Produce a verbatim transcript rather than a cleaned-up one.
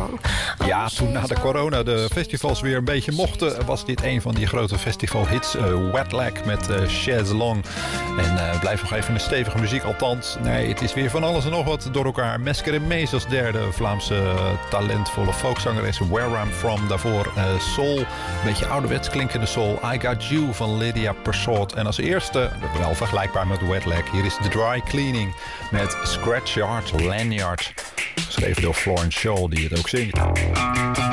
song. Ja, toen na de corona de festivals weer een beetje mochten, was dit een van die grote festivalhits. Uh, Wet Leg met uh, Chaise Longue. En uh, blijf nog even een stevige muziek. Althans, nee, het is weer van alles en nog wat door elkaar. Mesqueremés als derde Vlaamse uh, talentvolle folkzangeres. Where I'm From. Daarvoor uh, Soul. Een beetje ouderwets klinkende soul. I Got You van Lydia Persaud. En als eerste, wel vergelijkbaar met Wet Leg, hier is The Dry Cleaning met Scratchyard Lanyard. Geschreven door Florence Shaw, die het ook zingt.